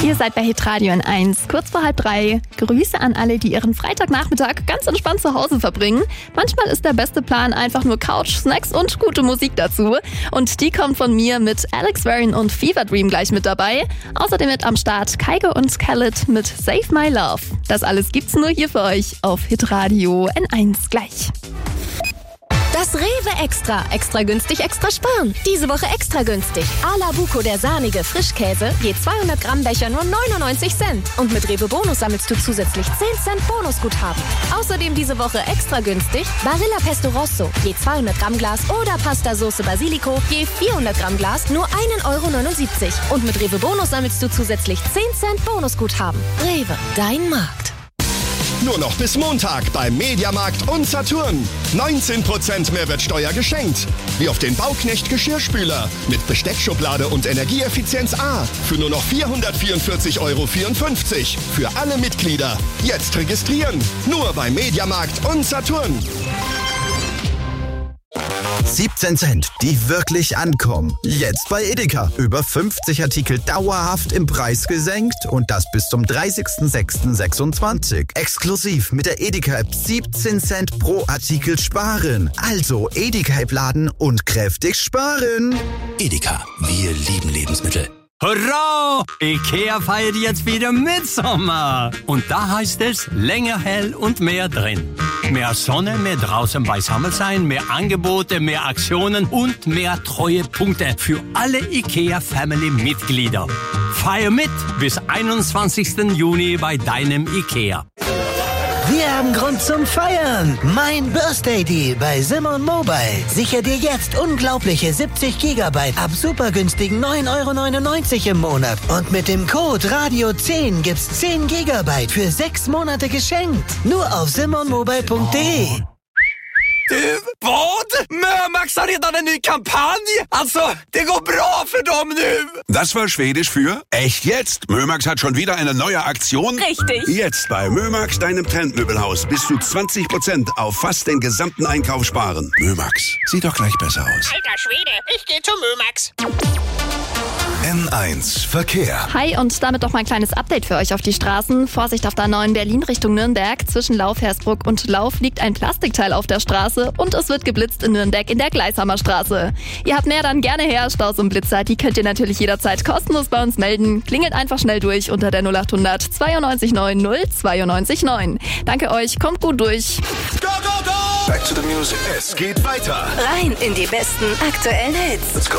Ihr seid bei Hitradio N1, kurz vor 2:30. Grüße an alle, die ihren Freitagnachmittag ganz entspannt zu Hause verbringen. Manchmal ist der beste Plan einfach nur Couch, Snacks und gute Musik dazu. Und die kommt von mir mit Alex Warren und Fever Dream gleich mit dabei. Außerdem mit am Start Kygo und Khaled mit Save My Love. Das alles gibt's nur hier für euch auf Hitradio N1 gleich. Das Rewe Extra. Extra günstig, extra sparen. Diese Woche extra günstig. A la Buco, der sahnige Frischkäse, je 200 Gramm Becher nur 99 Cent. Und mit Rewe Bonus sammelst du zusätzlich 10 Cent Bonusguthaben. Außerdem diese Woche extra günstig Barilla Pesto Rosso, je 200 Gramm Glas oder Pasta Soße Basilico, je 400 Gramm Glas nur 1,79 €. Und mit Rewe Bonus sammelst du zusätzlich 10 Cent Bonusguthaben. Rewe, dein Markt. Nur noch bis Montag beim Mediamarkt und Saturn. 19% Mehrwertsteuer geschenkt. Wie auf den Bauknecht Geschirrspüler mit Besteckschublade und Energieeffizienz A für nur noch 444,54 € für alle Mitglieder. Jetzt registrieren. Nur beim Mediamarkt und Saturn. 17 Cent, die wirklich ankommen. Jetzt bei Edeka. Über 50 Artikel dauerhaft im Preis gesenkt und das bis zum 30.06.26. Exklusiv mit der Edeka-App 17 Cent pro Artikel sparen. Also Edeka-App laden und kräftig sparen. Edeka, wir lieben Lebensmittel. Hurra! Ikea feiert jetzt wieder Mitsommer. Und da heißt es länger hell und mehr drin. Mehr Sonne, mehr draußen beisammen sein, mehr Angebote, mehr Aktionen und mehr Treuepunkte für alle Ikea-Family-Mitglieder. Feier mit bis 21. Juni bei deinem Ikea. Wir haben Grund zum Feiern. Mein Birthday Deal bei Simon Mobile. Sicher dir jetzt unglaubliche 70 GB ab super günstigen 9,99 € im Monat. Und mit dem Code Radio10 gibt's 10 GB für 6 Monate geschenkt. Nur auf simonmobile.de. Du, vad? Mömax har redan en ny kampanj! Alltså, det går bra för dem nu! Das war Schwedisch für echt jetzt. Mömax hat schon wieder eine neue Aktion. Richtig. Jetzt bei Mömax, deinem Trendmöbelhaus, bis zu 20% auf fast den gesamten Einkauf sparen. Mömax, sieht doch gleich besser aus. Alter Schwede, ich gehe zu Mömax. N1 Verkehr. Hi und damit doch mal ein kleines Update für euch auf die Straßen. Vorsicht auf der 9 Berlin Richtung Nürnberg. Zwischen Lauf-Hersbruck und Lauf liegt ein Plastikteil auf der Straße und es wird geblitzt in Nürnberg in der Gleishammer Straße. Ihr habt mehr, dann gerne her. Staus und Blitzer, die könnt ihr natürlich jederzeit kostenlos bei uns melden. Klingelt einfach schnell durch unter der 0800 92 9 092 9. Danke euch, kommt gut durch. Go, go, go! Back to the music. Es geht weiter. Rein in die besten aktuellen Hits.